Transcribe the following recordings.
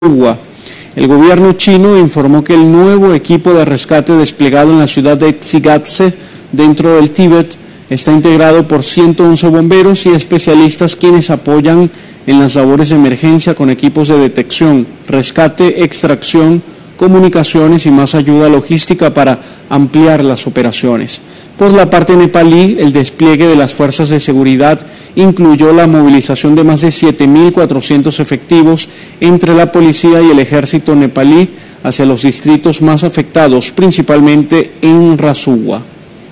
Rasugua. El gobierno chino informó que el nuevo equipo de rescate desplegado en la ciudad de Xigaze, dentro del Tíbet, está integrado por 111 bomberos y especialistas quienes apoyan en las labores de emergencia con equipos de detección, rescate, extracción, comunicaciones y más ayuda logística para ampliar las operaciones. Por la parte nepalí, el despliegue de las fuerzas de seguridad incluyó la movilización de más de 7.400 efectivos entre la policía y el ejército nepalí hacia los distritos más afectados, principalmente en Rasugua.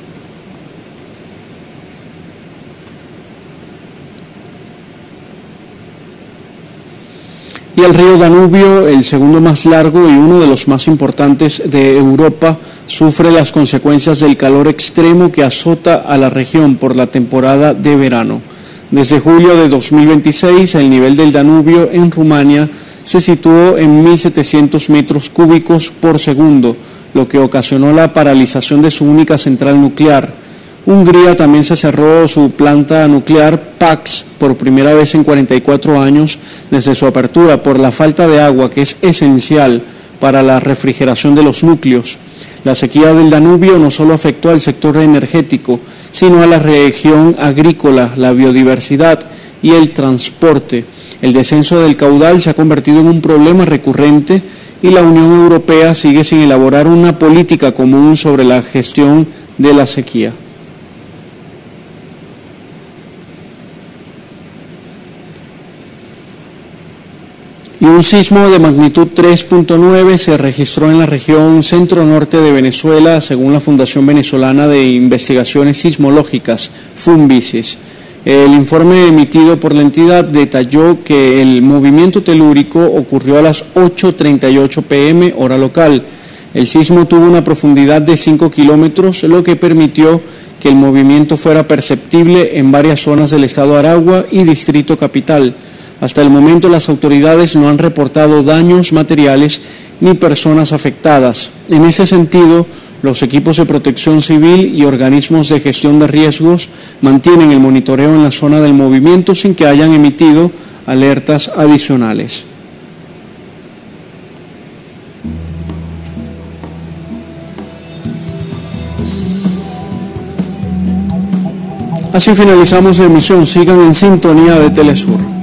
Y el río Danubio, el segundo más largo y uno de los más importantes de Europa, sufre las consecuencias del calor extremo que azota a la región por la temporada de verano. Desde julio de 2026, el nivel del Danubio en Rumania se situó en 1.700 metros cúbicos por segundo, lo que ocasionó la paralización de su única central nuclear. Hungría también se cerró su planta nuclear PAX por primera vez en 44 años desde su apertura por la falta de agua, que es esencial para la refrigeración de los núcleos. La sequía del Danubio no solo afectó al sector energético, sino a la región agrícola, la biodiversidad y el transporte. El descenso del caudal se ha convertido en un problema recurrente y la Unión Europea sigue sin elaborar una política común sobre la gestión de la sequía. Y un sismo de magnitud 3.9 se registró en la región centro-norte de Venezuela, según la Fundación Venezolana de Investigaciones Sismológicas, FUNVISIS. El informe emitido por la entidad detalló que el movimiento telúrico ocurrió a las 8:38 p.m. hora local. El sismo tuvo una profundidad de 5 kilómetros, lo que permitió que el movimiento fuera perceptible en varias zonas del estado Aragua y Distrito Capital. Hasta el momento las autoridades no han reportado daños materiales ni personas afectadas. En ese sentido, los equipos de protección civil y organismos de gestión de riesgos mantienen el monitoreo en la zona del movimiento sin que hayan emitido alertas adicionales. Así finalizamos la emisión. Sigan en sintonía de Telesur.